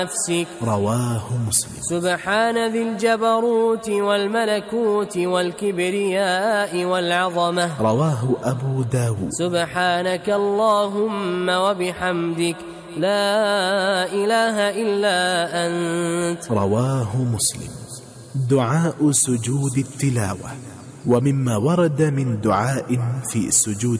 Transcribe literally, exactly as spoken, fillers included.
نفسك. رواه مسلم. سبحان ذي الجبروت والملكوت والكبرياء والعظمة. رواه أبو داود. سبحانك اللهم وبحمدك لا إله إلا أنت. رواه مسلم. دعاء سجود التلاوة. ومما ورد من دعاء في سجود